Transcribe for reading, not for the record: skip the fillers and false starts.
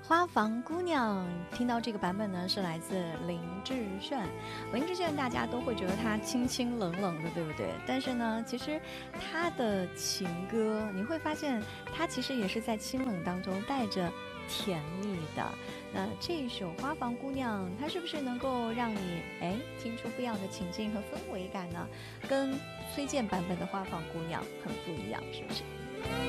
花房姑娘，听到这个版本呢，是来自林志炫。林志炫大家都会觉得他清清冷冷的，对不对？但是呢，其实他的情歌，你会发现他其实也是在清冷当中带着甜蜜的。那这一首《花房姑娘》，它是不是能够让你听出不一样的情境和氛围感呢？跟崔健版本的《花房姑娘》很不一样，是不是？